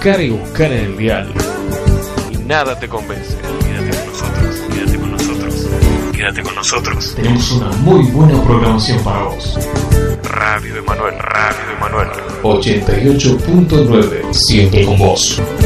buscar y buscar en el dial. Y nada te convence. Quédate con nosotros, quédate con nosotros, quédate con nosotros. Tenemos una muy buena programación para vos. Radio Emanuel, Radio Emanuel. 88.9, siempre con vos.